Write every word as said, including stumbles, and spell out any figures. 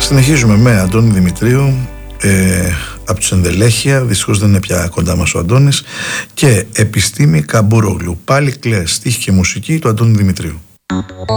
Συνεχίζουμε με Αντώνη Δημητρίου ε, από τους Ενδελέχεια. Δυστυχώς δεν είναι πια κοντά μας ο Αντώνης. Και Επιστήμη Καμπούρογλου. Πάλι κλαις, στίχη και μουσική του Αντώνη Δημητρίου.